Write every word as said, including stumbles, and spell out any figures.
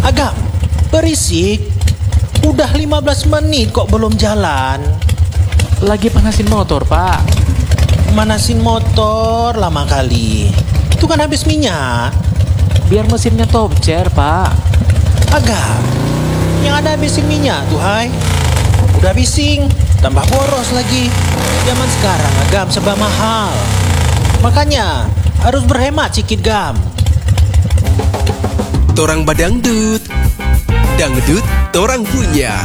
Agam, berisik. Udah lima belas menit kok belum jalan. Lagi panasin motor, Pak. Manasin motor lama kali. Itu kan habis minyak. Biar mesinnya top chair, Pak. Agam, yang ada habisin minyak tuh, hai. Udah bising, tambah boros lagi. Zaman sekarang, Agam, serba mahal. Makanya harus berhemat sikit, Gam. Torang badangdut, dangdut torang punya.